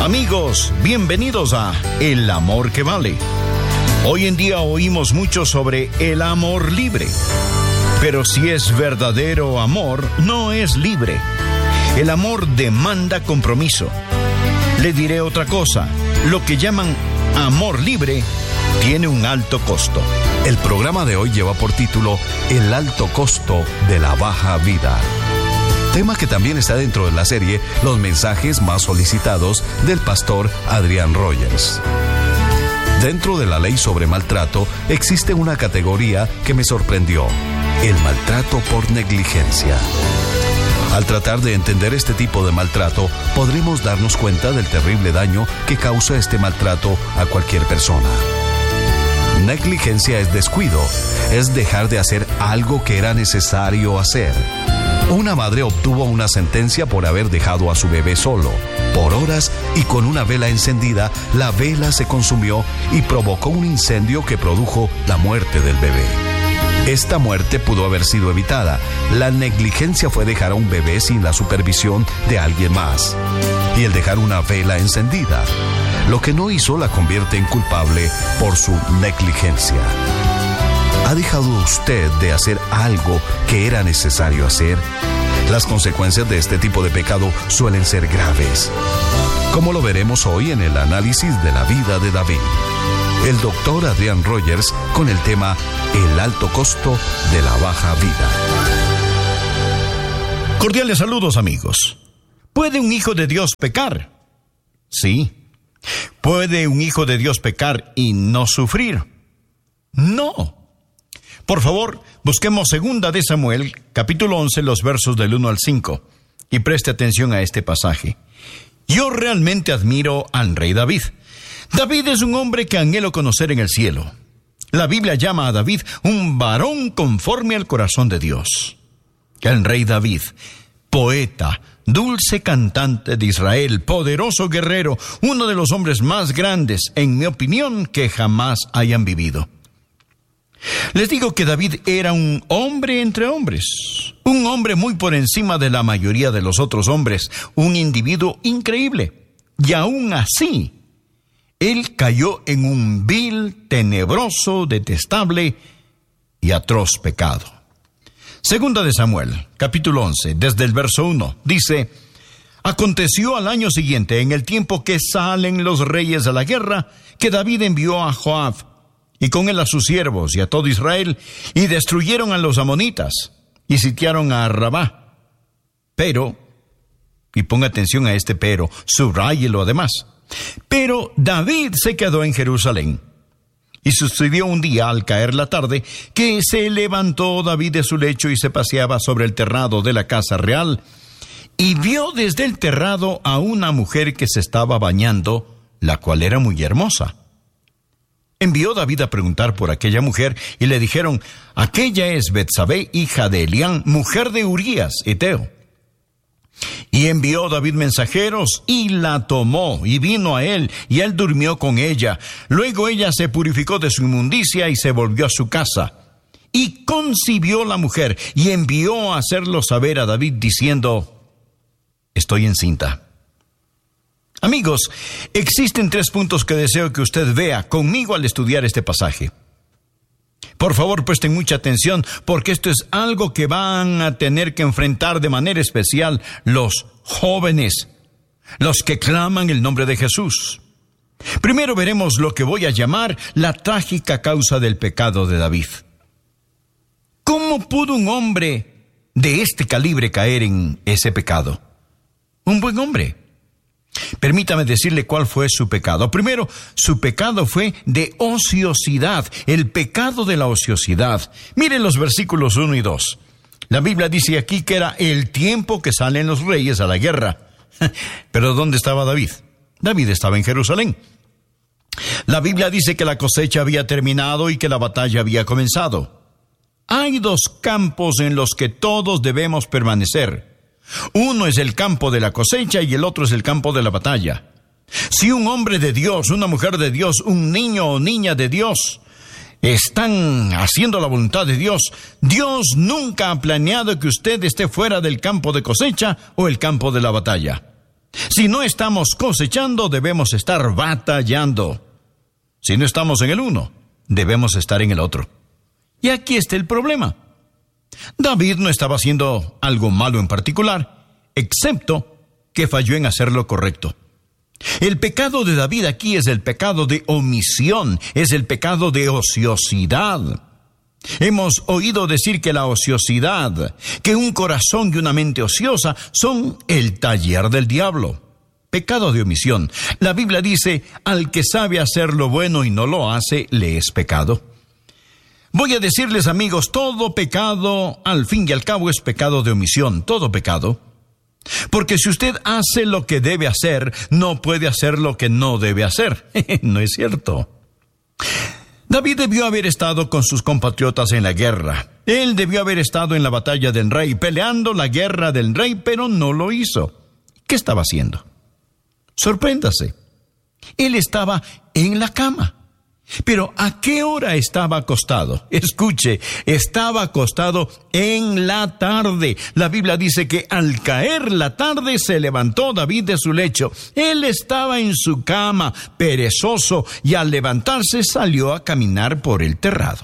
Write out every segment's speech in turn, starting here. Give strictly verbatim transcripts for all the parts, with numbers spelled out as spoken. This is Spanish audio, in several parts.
Amigos, bienvenidos a El Amor que Vale. Hoy en día oímos mucho sobre el amor libre, pero si es verdadero amor, no es libre. El amor demanda compromiso. Le diré otra cosa, lo que llaman amor libre tiene un alto costo. El programa de hoy lleva por título El alto costo de la baja vida. Tema que también está dentro de la serie Los mensajes más solicitados del pastor Adrián Rogers. Dentro de la ley sobre maltrato existe una categoría que me sorprendió: el maltrato por negligencia. Al tratar de entender este tipo de maltrato, podremos darnos cuenta del terrible daño que causa este maltrato a cualquier persona. Negligencia es descuido, es dejar de hacer algo que era necesario hacer. Una madre obtuvo una sentencia por haber dejado a su bebé solo por horas y con una vela encendida, la vela se consumió y provocó un incendio que produjo la muerte del bebé. Esta muerte pudo haber sido evitada. La negligencia fue dejar a un bebé sin la supervisión de alguien más. Y el dejar una vela encendida, lo que no hizo, la convierte en culpable por su negligencia. ¿Ha dejado usted de hacer algo que era necesario hacer? Las consecuencias de este tipo de pecado suelen ser graves, como lo veremos hoy en el análisis de la vida de David. El doctor Adrián Rogers con el tema El alto costo de la baja vida. Cordiales saludos, amigos. ¿Puede un hijo de Dios pecar? Sí. ¿Puede un hijo de Dios pecar y no sufrir? No. Por favor, busquemos Segunda de Samuel, capítulo once, los versos del uno al cinco, y preste atención a este pasaje. Yo realmente admiro al rey David. David es un hombre que anhelo conocer en el cielo. La Biblia llama a David un varón conforme al corazón de Dios. El rey David, poeta, dulce cantante de Israel, poderoso guerrero, uno de los hombres más grandes, en mi opinión, que jamás hayan vivido. Les digo que David era un hombre entre hombres, un hombre muy por encima de la mayoría de los otros hombres, un individuo increíble. Y aún así, él cayó en un vil, tenebroso, detestable y atroz pecado. Segunda de Samuel, capítulo once, desde el verso uno, dice: Aconteció al año siguiente, en el tiempo que salen los reyes a la guerra, que David envió a Joab, y con él a sus siervos y a todo Israel, y destruyeron a los amonitas, y sitiaron a Rabá. Pero, y ponga atención a este pero, subráyelo además, pero David se quedó en Jerusalén. Y sucedió un día, al caer la tarde, que se levantó David de su lecho y se paseaba sobre el terrado de la casa real, y vio desde el terrado a una mujer que se estaba bañando, la cual era muy hermosa. Envió David a preguntar por aquella mujer, y le dijeron: aquella es Betsabé, hija de Elián, mujer de Urías, heteo. Y envió David mensajeros, y la tomó, y vino a él, y él durmió con ella. Luego ella se purificó de su inmundicia, y se volvió a su casa. Y concibió la mujer, y envió a hacerlo saber a David, diciendo: estoy encinta. Amigos, existen tres puntos que deseo que usted vea conmigo al estudiar este pasaje. Por favor, presten mucha atención, porque esto es algo que van a tener que enfrentar de manera especial los jóvenes, los que claman el nombre de Jesús. Primero veremos lo que voy a llamar la trágica causa del pecado de David. ¿Cómo pudo un hombre de este calibre caer en ese pecado? Un buen hombre. Permítame decirle cuál fue su pecado. Primero, su pecado fue de ociosidad, el pecado de la ociosidad. Miren los versículos uno y dos. La Biblia dice aquí que era el tiempo que salen los reyes a la guerra. Pero ¿dónde estaba David? David estaba en Jerusalén. La Biblia dice que la cosecha había terminado y que la batalla había comenzado. Hay dos campos en los que todos debemos permanecer. Uno es el campo de la cosecha y el otro es el campo de la batalla. Si un hombre de Dios, una mujer de Dios, un niño o niña de Dios están haciendo la voluntad de Dios, Dios nunca ha planeado que usted esté fuera del campo de cosecha o el campo de la batalla. Si no estamos cosechando, debemos estar batallando. Si no estamos en el uno, debemos estar en el otro. Y aquí está el problema. David no estaba haciendo algo malo en particular, excepto que falló en hacer lo correcto. El pecado de David aquí es el pecado de omisión, es el pecado de ociosidad. Hemos oído decir que la ociosidad, que un corazón y una mente ociosa son el taller del diablo. Pecado de omisión. La Biblia dice, al que sabe hacer lo bueno y no lo hace, le es pecado. Voy a decirles, amigos, todo pecado, al fin y al cabo, es pecado de omisión, todo pecado. Porque si usted hace lo que debe hacer, no puede hacer lo que no debe hacer. No es cierto. David debió haber estado con sus compatriotas en la guerra. Él debió haber estado en la batalla del rey, peleando la guerra del rey, pero no lo hizo. ¿Qué estaba haciendo? Sorpréndase. Él estaba en la cama. Pero ¿a qué hora estaba acostado? Escuche, estaba acostado en la tarde. La Biblia dice que al caer la tarde se levantó David de su lecho. Él estaba en su cama, perezoso, y al levantarse salió a caminar por el terrado.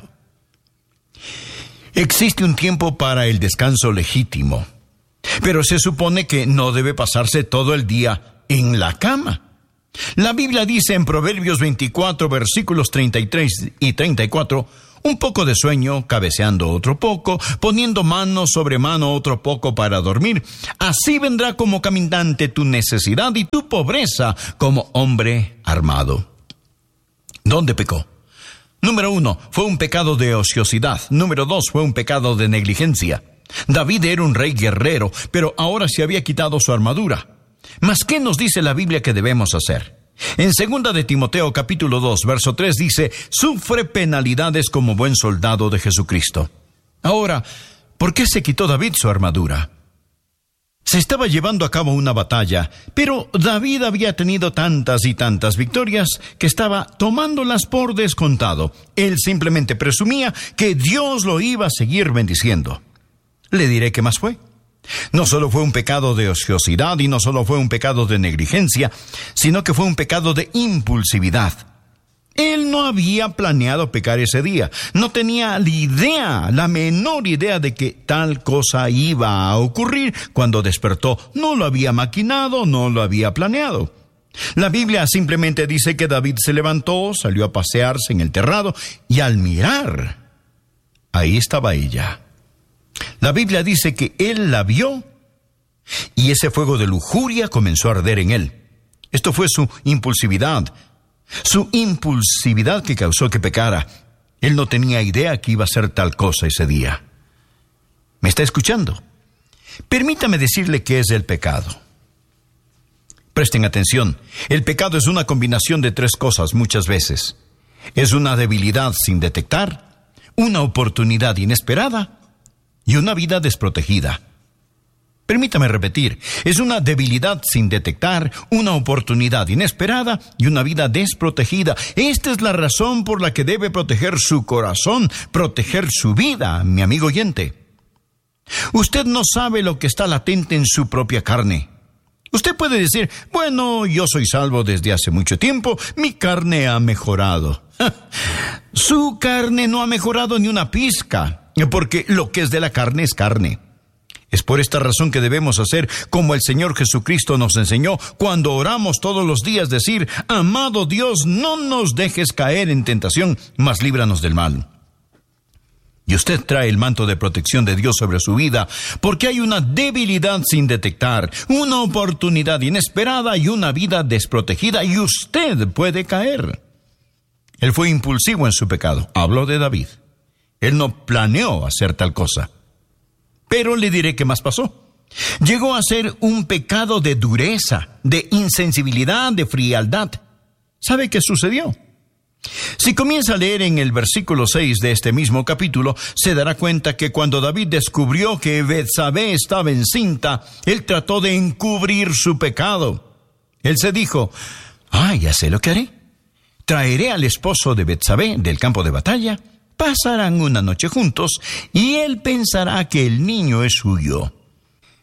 Existe un tiempo para el descanso legítimo, pero se supone que no debe pasarse todo el día en la cama. La Biblia dice en Proverbios veinticuatro, versículos treinta y tres y treinta y cuatro, un poco de sueño, cabeceando otro poco, poniendo mano sobre mano otro poco para dormir. Así vendrá como caminante tu necesidad y tu pobreza como hombre armado. ¿Dónde pecó? Número uno, fue un pecado de ociosidad. Número dos, fue un pecado de negligencia. David era un rey guerrero, pero ahora se había quitado su armadura. Mas, ¿qué nos dice la Biblia que debemos hacer? En segunda de Timoteo capítulo dos, verso tres dice, sufre penalidades como buen soldado de Jesucristo. Ahora, ¿por qué se quitó David su armadura? Se estaba llevando a cabo una batalla, pero David había tenido tantas y tantas victorias que estaba tomándolas por descontado. Él simplemente presumía que Dios lo iba a seguir bendiciendo. Le diré qué más fue. No solo fue un pecado de ociosidad y no solo fue un pecado de negligencia, sino que fue un pecado de impulsividad. Él no había planeado pecar ese día, no tenía la idea, la menor idea de que tal cosa iba a ocurrir. Cuando despertó, no lo había maquinado, no lo había planeado. La Biblia simplemente dice que David se levantó, salió a pasearse en el terrado y al mirar, ahí estaba ella. La Biblia dice que él la vio y ese fuego de lujuria comenzó a arder en él. Esto fue su impulsividad, su impulsividad que causó que pecara. Él no tenía idea que iba a hacer tal cosa ese día. ¿Me está escuchando? Permítame decirle qué es el pecado. Presten atención, el pecado es una combinación de tres cosas muchas veces. Es una debilidad sin detectar, una oportunidad inesperada y una vida desprotegida. Permítame repetir, es una debilidad sin detectar, una oportunidad inesperada y una vida desprotegida. Esta es la razón por la que debe proteger su corazón, proteger su vida, mi amigo oyente. Usted no sabe lo que está latente en su propia carne. Usted puede decir, bueno, yo soy salvo desde hace mucho tiempo, mi carne ha mejorado. Su carne no ha mejorado ni una pizca. Porque lo que es de la carne es carne. Es por esta razón que debemos hacer como el Señor Jesucristo nos enseñó cuando oramos todos los días, decir, amado Dios, no nos dejes caer en tentación, mas líbranos del mal. Y usted trae el manto de protección de Dios sobre su vida, porque hay una debilidad sin detectar, una oportunidad inesperada y una vida desprotegida, y usted puede caer. Él fue impulsivo en su pecado. Hablo de David. Él no planeó hacer tal cosa. Pero le diré qué más pasó. Llegó a ser un pecado de dureza, de insensibilidad, de frialdad. ¿Sabe qué sucedió? Si comienza a leer en el versículo seis de este mismo capítulo, se dará cuenta que cuando David descubrió que Betsabé estaba encinta, él trató de encubrir su pecado. Él se dijo, ah, ya sé lo que haré. Traeré al esposo de Betsabé del campo de batalla, pasarán una noche juntos y él pensará que el niño es suyo.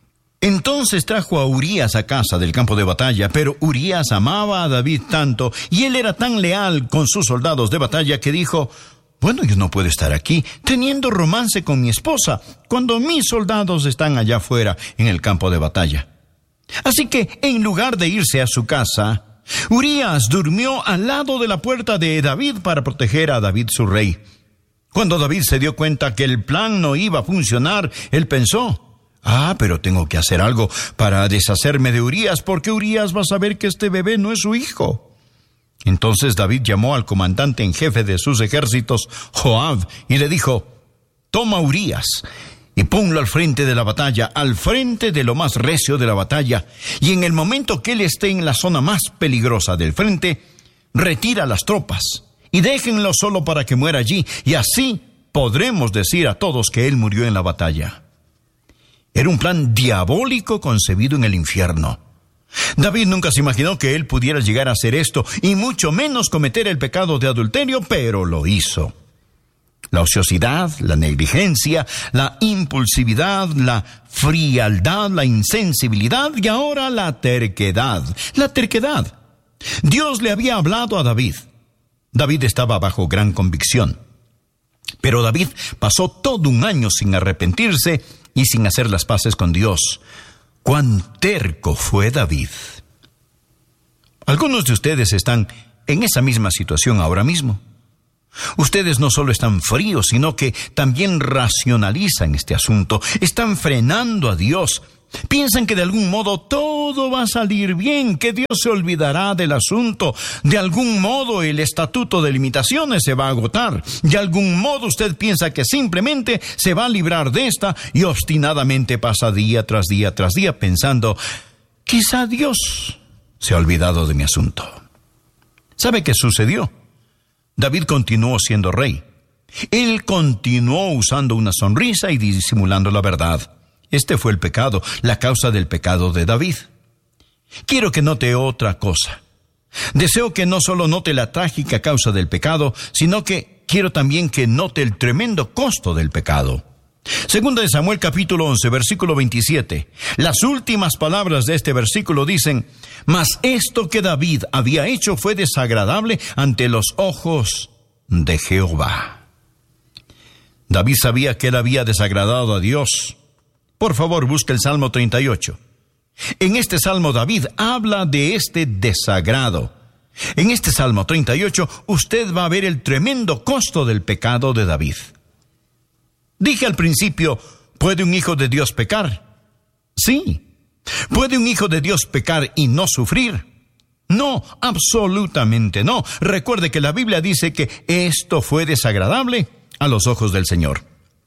Entonces trajo a Urías a casa del campo de batalla, pero Urías amaba a David tanto, y él era tan leal con sus soldados de batalla que dijo: bueno, yo no puedo estar aquí teniendo romance con mi esposa cuando mis soldados están allá afuera en el campo de batalla. Así que, en lugar de irse a su casa, Urías durmió al lado de la puerta de David para proteger a David su rey. Cuando David se dio cuenta que el plan no iba a funcionar, él pensó: ah, pero tengo que hacer algo para deshacerme de Urías, porque Urías va a saber que este bebé no es su hijo. Entonces David llamó al comandante en jefe de sus ejércitos, Joab, y le dijo: toma a Urías y ponlo al frente de la batalla, al frente de lo más recio de la batalla, y en el momento que él esté en la zona más peligrosa del frente, retira las tropas y déjenlo solo para que muera allí, y así podremos decir a todos que él murió en la batalla. Era un plan diabólico concebido en el infierno. David nunca se imaginó que él pudiera llegar a hacer esto, y mucho menos cometer el pecado de adulterio, pero lo hizo. La ociosidad, la negligencia, la impulsividad, la frialdad, la insensibilidad y ahora la terquedad. La terquedad. Dios le había hablado a David. David estaba bajo gran convicción. Pero David pasó todo un año sin arrepentirse y sin hacer las paces con Dios. ¡Cuán terco fue David! Algunos de ustedes están en esa misma situación ahora mismo. Ustedes no solo están fríos, sino que también racionalizan este asunto. Están frenando a Dios. Piensan que de algún modo todo va a salir bien, que Dios se olvidará del asunto. De algún modo el estatuto de limitaciones se va a agotar. De algún modo usted piensa que simplemente se va a librar de esta y obstinadamente pasa día tras día tras día pensando: quizá Dios se ha olvidado de mi asunto. ¿Sabe qué sucedió? David continuó siendo rey. Él continuó usando una sonrisa y disimulando la verdad. Este fue el pecado, la causa del pecado de David. Quiero que note otra cosa. Deseo que no solo note la trágica causa del pecado, sino que quiero también que note el tremendo costo del pecado. Segunda de Samuel capítulo once, versículo veintisiete. Las últimas palabras de este versículo dicen: mas esto que David había hecho fue desagradable ante los ojos de Jehová. David sabía que él había desagradado a Dios. Por favor, busque el Salmo treinta y ocho. En este Salmo David habla de este desagrado. En este Salmo treinta y ocho usted va a ver el tremendo costo del pecado de David. Dije al principio: ¿puede un hijo de Dios pecar? Sí. ¿Puede un hijo de Dios pecar y no sufrir? No, absolutamente no. Recuerde que la Biblia dice que esto fue desagradable a los ojos del Señor.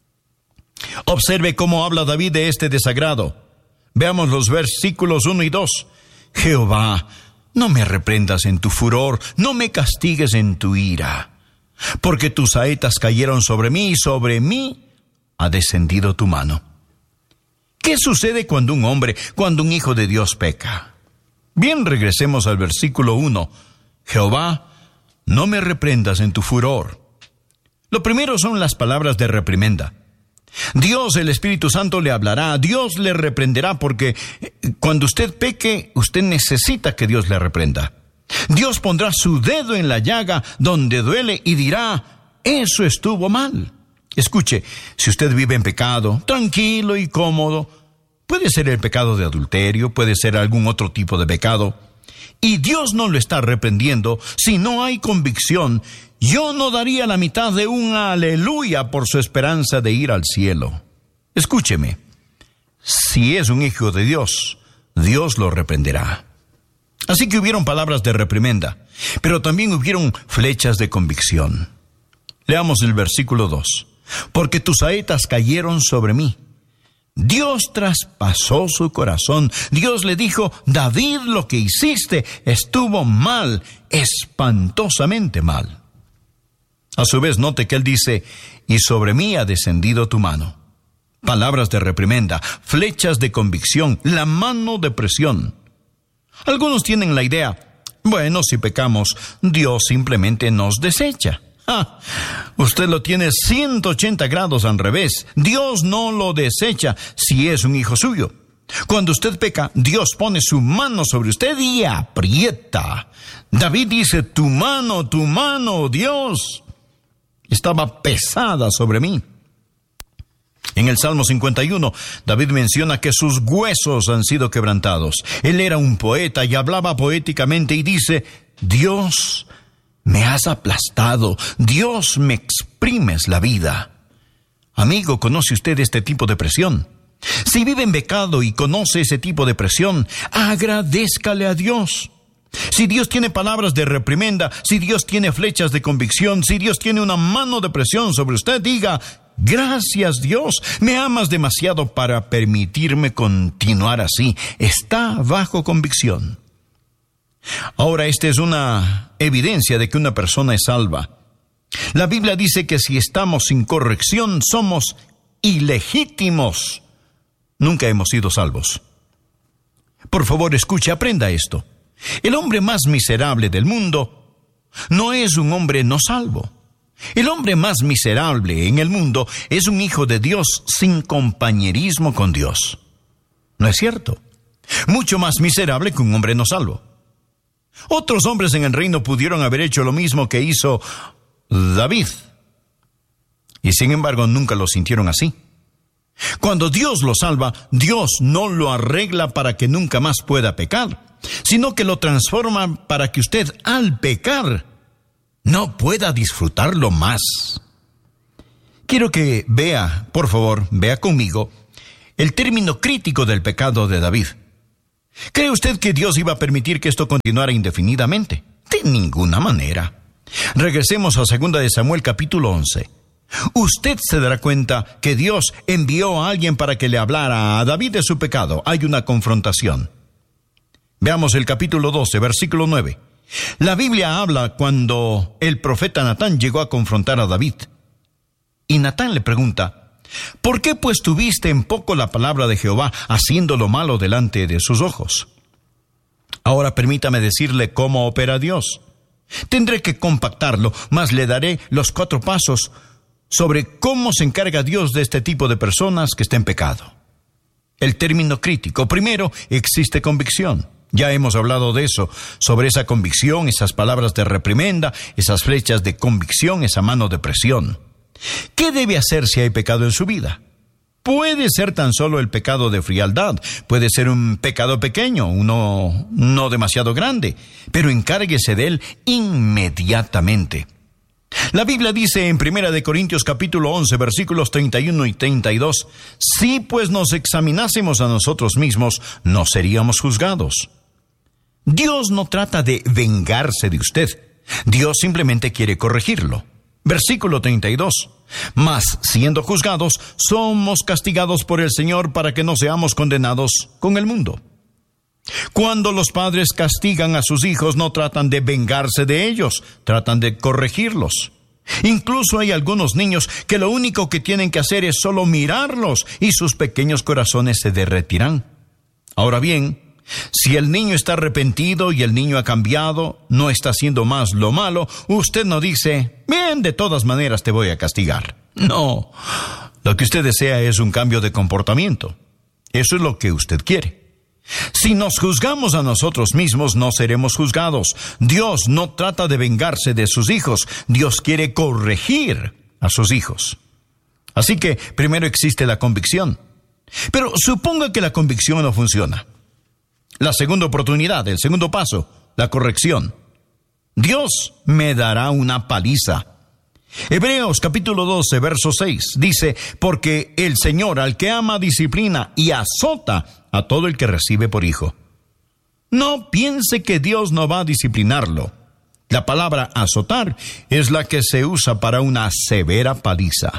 Observe cómo habla David de este desagrado. Veamos los versículos uno y dos. Jehová, no me reprendas en tu furor, no me castigues en tu ira, porque tus saetas cayeron sobre mí y sobre mí ha descendido tu mano. ¿Qué sucede cuando un hombre, cuando un hijo de Dios peca? Bien, regresemos al versículo uno. Jehová, no me reprendas en tu furor. Lo primero son las palabras de reprimenda. Dios, el Espíritu Santo, le hablará, Dios le reprenderá, porque cuando usted peque, usted necesita que Dios le reprenda. Dios pondrá su dedo en la llaga donde duele y dirá: eso estuvo mal. Escuche, si usted vive en pecado, tranquilo y cómodo, puede ser el pecado de adulterio, puede ser algún otro tipo de pecado, y Dios no lo está reprendiendo, si no hay convicción, yo no daría la mitad de un aleluya por su esperanza de ir al cielo. Escúcheme, si es un hijo de Dios, Dios lo reprenderá. Así que hubieron palabras de reprimenda, pero también hubieron flechas de convicción. Leamos el versículo dos. Porque tus saetas cayeron sobre mí. Dios traspasó su corazón. Dios le dijo: David, lo que hiciste estuvo mal, espantosamente mal. A su vez, note que él dice: y sobre mí ha descendido tu mano. Palabras de reprimenda, flechas de convicción, la mano de presión. Algunos tienen la idea: bueno, si pecamos, Dios simplemente nos desecha. Ah, usted lo tiene ciento ochenta grados al revés. Dios no lo desecha si es un hijo suyo. Cuando usted peca, Dios pone su mano sobre usted y aprieta. David dice, tu mano, tu mano, Dios, estaba pesada sobre mí. En el Salmo cincuenta y uno, David menciona que sus huesos han sido quebrantados. Él era un poeta y hablaba poéticamente y dice, Dios, me has aplastado, Dios, me exprimes la vida. Amigo, ¿conoce usted este tipo de presión? Si vive en pecado y conoce ese tipo de presión, agradézcale a Dios. Si Dios tiene palabras de reprimenda, si Dios tiene flechas de convicción, si Dios tiene una mano de presión sobre usted, diga, gracias Dios, me amas demasiado para permitirme continuar así. Está bajo convicción. Ahora, esta es una evidencia de que una persona es salva. La Biblia dice que si estamos sin corrección, somos ilegítimos. Nunca hemos sido salvos. Por favor, escuche, aprenda esto. El hombre más miserable del mundo no es un hombre no salvo. El hombre más miserable en el mundo es un hijo de Dios sin compañerismo con Dios. ¿No es cierto? Mucho más miserable que un hombre no salvo. Otros hombres en el reino pudieron haber hecho lo mismo que hizo David. Y sin embargo, nunca lo sintieron así. Cuando Dios lo salva, Dios no lo arregla para que nunca más pueda pecar, sino que lo transforma para que usted, al pecar, no pueda disfrutarlo más. Quiero que vea, por favor, vea conmigo, el término crítico del pecado de David. ¿Cree usted que Dios iba a permitir que esto continuara indefinidamente? De ninguna manera. Regresemos a segunda de Samuel capítulo once. Usted se dará cuenta que Dios envió a alguien para que le hablara a David de su pecado. Hay una confrontación. Veamos el capítulo doce, versículo nueve. La Biblia habla cuando el profeta Natán llegó a confrontar a David. Y Natán le pregunta, ¿por qué pues tuviste en poco la palabra de Jehová, haciendo lo malo delante de sus ojos? Ahora permítame decirle cómo opera Dios. Tendré que compactarlo, mas le daré los cuatro pasos sobre cómo se encarga Dios de este tipo de personas que está en pecado. El término crítico. Primero, existe convicción. Ya hemos hablado de eso, sobre esa convicción, esas palabras de reprimenda, esas flechas de convicción, esa mano de presión. ¿Qué debe hacer si hay pecado en su vida? Puede ser tan solo el pecado de frialdad, puede ser un pecado pequeño, uno no demasiado grande, pero encárguese de él inmediatamente. La Biblia dice en Primera de Corintios capítulo once, versículos treinta y uno y treinta y dos, si pues nos examinásemos a nosotros mismos, no seríamos juzgados. Dios no trata de vengarse de usted, Dios simplemente quiere corregirlo. Versículo treinta y dos, mas siendo juzgados, somos castigados por el Señor para que no seamos condenados con el mundo. Cuando los padres castigan a sus hijos, no tratan de vengarse de ellos, tratan de corregirlos. Incluso hay algunos niños que lo único que tienen que hacer es solo mirarlos y sus pequeños corazones se derretirán. Ahora bien, si el niño está arrepentido y el niño ha cambiado, no está haciendo más lo malo, usted no dice, bien, de todas maneras te voy a castigar. No, lo que usted desea es un cambio de comportamiento. Eso es lo que usted quiere. Si nos juzgamos a nosotros mismos, no seremos juzgados. Dios no trata de vengarse de sus hijos. Dios quiere corregir a sus hijos. Así que primero existe la convicción. Pero suponga que la convicción no funciona. La segunda oportunidad, el segundo paso, la corrección. Dios me dará una paliza. Hebreos capítulo doce, verso seis, dice, porque el Señor al que ama disciplina y azota a todo el que recibe por hijo. No piense que Dios no va a disciplinarlo. La palabra azotar es la que se usa para una severa paliza.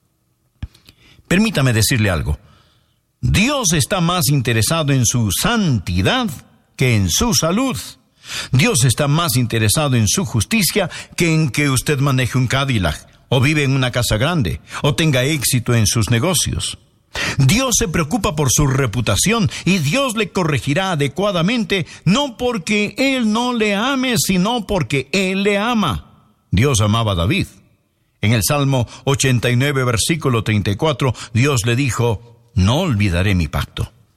Permítame decirle algo. Dios está más interesado en su santidad que en su salud. Dios está más interesado en su justicia que en que usted maneje un Cadillac, o vive en una casa grande, o tenga éxito en sus negocios. Dios se preocupa por su reputación y Dios le corregirá adecuadamente, no porque Él no le ame, sino porque Él le ama. Dios amaba a David. En el Salmo ochenta y nueve, versículo treinta y cuatro, Dios le dijo, no olvidaré mi pacto.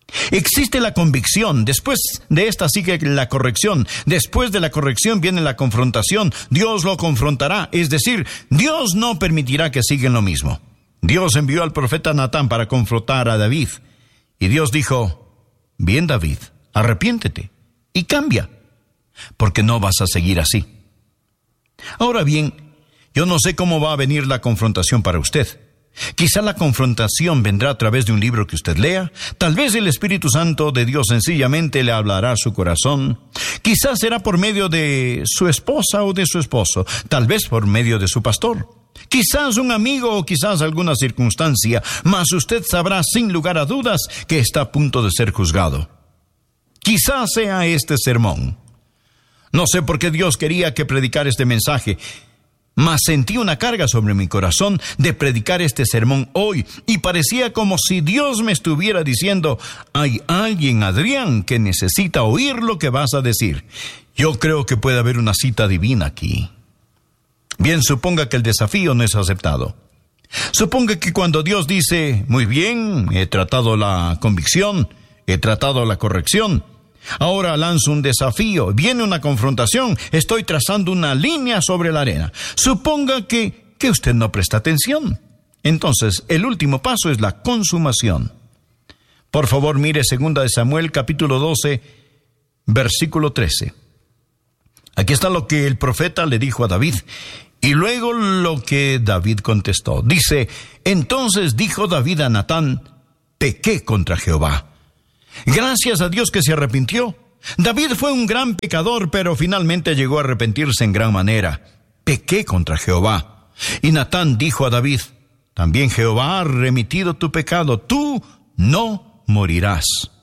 Existe la convicción, después de esta sigue la corrección, después de la corrección viene la confrontación, Dios lo confrontará, es decir, Dios no permitirá que sigan lo mismo. Dios envió al profeta Natán para confrontar a David, y Dios dijo: bien, David, arrepiéntete y cambia, porque no vas a seguir así. Ahora bien, yo no sé cómo va a venir la confrontación para usted. Quizá la confrontación vendrá a través de un libro que usted lea. Tal vez el Espíritu Santo de Dios sencillamente le hablará a su corazón. Quizás será por medio de su esposa o de su esposo. Tal vez por medio de su pastor. Quizás un amigo o quizás alguna circunstancia. Mas usted sabrá sin lugar a dudas que está a punto de ser juzgado. Quizás sea este sermón. No sé por qué Dios quería que predicara este mensaje, mas sentí una carga sobre mi corazón de predicar este sermón hoy, y parecía como si Dios me estuviera diciendo: hay alguien, Adrián, que necesita oír lo que vas a decir. Yo creo que puede haber una cita divina aquí. Bien, suponga que el desafío no es aceptado. Suponga que cuando Dios dice: muy bien, he tratado la convicción, he tratado la corrección, ahora lanzo un desafío, viene una confrontación, estoy trazando una línea sobre la arena. Suponga que, que usted no presta atención. Entonces, el último paso es la consumación. Por favor, mire segunda de Samuel, capítulo doce, versículo trece. Aquí está lo que el profeta le dijo a David, y luego lo que David contestó. Dice: entonces dijo David a Natán: pequé contra Jehová. Gracias a Dios que se arrepintió. David fue un gran pecador, pero finalmente llegó a arrepentirse en gran manera. Pequé contra Jehová. Y Natán dijo a David: también Jehová ha remitido tu pecado, tú no morirás.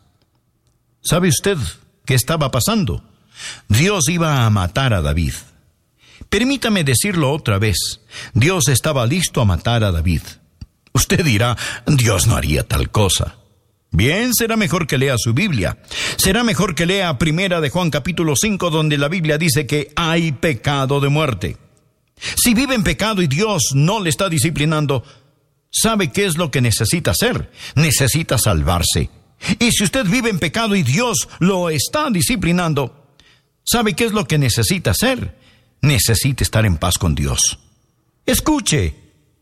¿Sabe usted qué estaba pasando? Dios iba a matar a David. Permítame decirlo otra vez. Dios estaba listo a matar a David. Usted dirá: Dios no haría tal cosa. Bien, será mejor que lea su Biblia. Será mejor que lea Primera de Juan capítulo cinco, donde la Biblia dice que hay pecado de muerte. Si vive en pecado y Dios no le está disciplinando, ¿sabe qué es lo que necesita hacer? Necesita salvarse. Y si usted vive en pecado y Dios lo está disciplinando, ¿sabe qué es lo que necesita hacer? Necesita estar en paz con Dios. Escuche,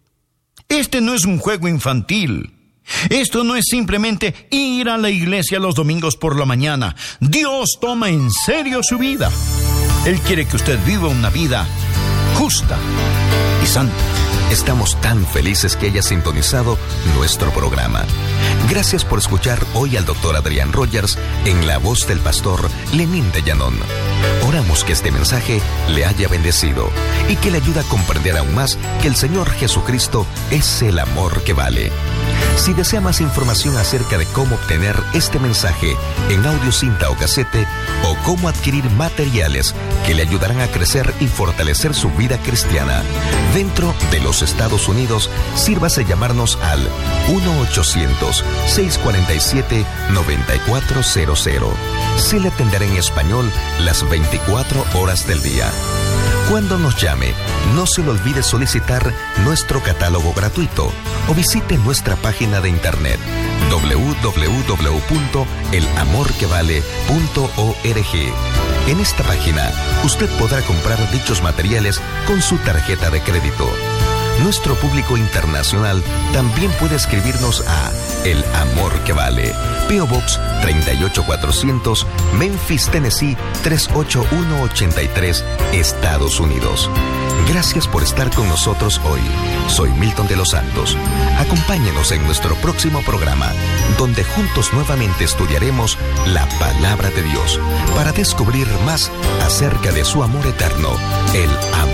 este no es un juego infantil. Esto no es simplemente ir a la iglesia los domingos por la mañana. Dios toma en serio su vida. Él quiere que usted viva una vida justa y santa. Estamos tan felices que hayas sintonizado nuestro programa. Gracias por escuchar hoy al doctor Adrián Rogers en la voz del pastor Lenín de Llanón. Oramos que este mensaje le haya bendecido y que le ayude a comprender aún más que el Señor Jesucristo es el amor que vale. Si desea más información acerca de cómo obtener este mensaje en audio, cinta o casete, o cómo adquirir materiales que le ayudarán a crecer y fortalecer su vida cristiana dentro de los Estados Unidos, sírvase llamarnos al uno ochocientos, seiscientos cuarenta y siete, noventa y cuatro cero cero. Se le atenderá en español las veinticuatro horas del día. Cuando nos llame, no se le olvide solicitar nuestro catálogo gratuito o visite nuestra página de internet doble u doble u doble u punto el amor que vale punto org. En esta página, usted podrá comprar dichos materiales con su tarjeta de crédito. Nuestro público internacional también puede escribirnos a El Amor que Vale, P O Box treinta y ocho cuatrocientos, Memphis, Tennessee tres ocho uno ocho tres, Estados Unidos. Gracias por estar con nosotros hoy. Soy Milton de los Santos. Acompáñenos en nuestro próximo programa, donde juntos nuevamente estudiaremos la Palabra de Dios para descubrir más acerca de su amor eterno, el amor.